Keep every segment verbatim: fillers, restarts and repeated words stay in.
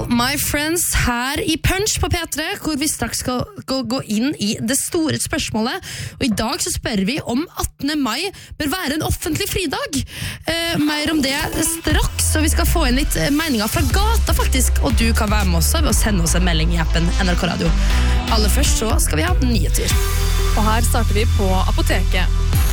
my friends, her i Punch på P tre, hvor vi straks skal gå, gå inn i det store spørsmålet. Og i dag så spør vi om attende mai bør være en offentlig fridag. Eh, mer om det straks, så vi skal få inn litt meninger fra gata faktisk, og du kan være med også ved å sende oss en melding i appen N R K Radio. Aller først så skal vi ha nyheter. Og her starter vi på apoteket.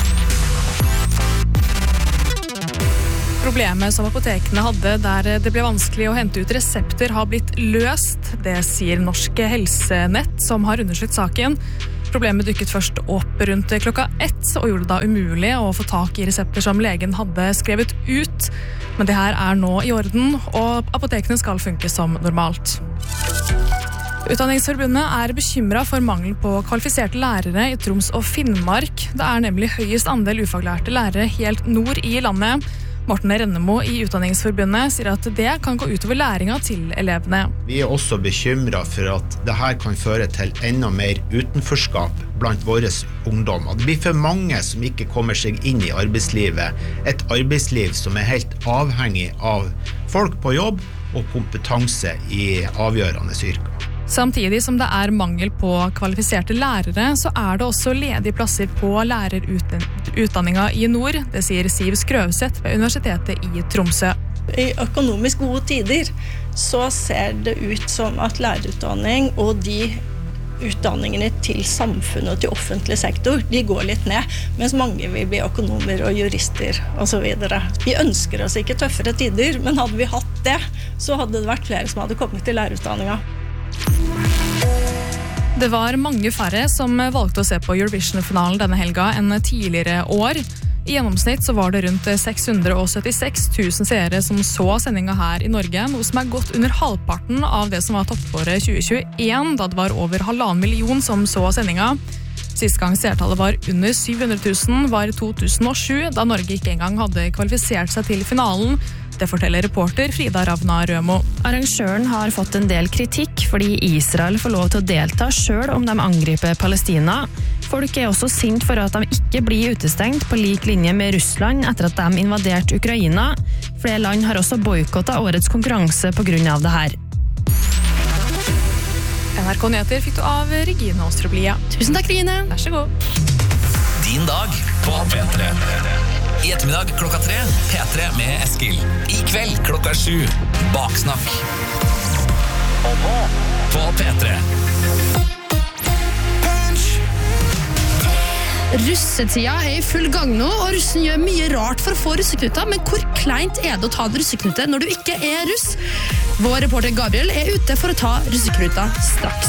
Problemet som apotekene hadde der det ble vanskelig å hente ut resepter har blitt løst. Det sier Norsk Helsenett, som har undersøkt saken. Problemet dukket først opp rundt klokka ett og gjorde det da umulig å få tak i resepter som legen hadde skrevet ut. Men det her er nå i orden, og apotekene skal funke som normalt. Utdanningsforbundet er bekymret for mangel på kvalifiserte lærere i Troms og Finnmark. Det er nemlig høyest andel ufaglærte lærere helt nord i landet. Morten Rennemo i Utdanningsforbundet sier at det kan gå utover læringa til elevene. Vi er også bekymret for at dette kan føre til enda mer utenforskap blant våre ungdommer. Det blir for mange som ikke kommer seg inn i arbeidslivet. Et arbeidsliv som er helt avhengig av folk på jobb og kompetanse i avgjørende yrker. Samtidig som det er mangel på kvalifiserte lærere, så er det også ledige plasser på lærerutdanninga i nord. Det sier Siv Skrøvseth ved Universitetet i Tromsø. I økonomisk gode tider så ser det ut som at lærerutdanning og de utdanningene til samfunnet og til offentlig sektor, de går litt ned, mens mange vil bli økonomer og jurister og så videre. Vi ønsker oss ikke tøffere tider, men hadde vi hatt det, så hadde det vært flere som hadde kommet til lærerutdanninga. Det var mange færre som valgte å se på Eurovision-finalen denne helga enn tidligere år. I gjennomsnitt så var det rundt seks hundre syttiseks tusen seere som så sendinga her i Norge, noe som er godt under halvparten av det som var toppåret tjue tjueen, da det var over halvannen million som så sendinga. Sist gang seertallet var under syv hundre tusen var i to tusen og sju, da Norge ikke engang hadde kvalifisert seg til finalen. Det forteller reporter Frida Ravna Rømo. Arrangøren har fått en del kritikk fordi Israel får lov til å delta selv om de angriper Palestina. Folk er også sint for at de ikke blir utestengt på lik linje med Russland etter at de invaderte Ukraina. Flere land har også boykottet årets konkurranse på grunn av det her. N R K Nyheter fikk du av Regine Åstroblia. Tusen takk, Regine. Vær så god. Din dag på P tre. I ettermiddag klokka tre, P tre med Eskil. I kveld klokka sju, Baksnakk. På P tre. Russetida er i full gang nå, og russen gjør mye rart for å få russeknuta, men hvor kleint er det å ta en russeknute når du ikke er russ? Vår reporter Gabriel er ute for å ta russeknuta straks.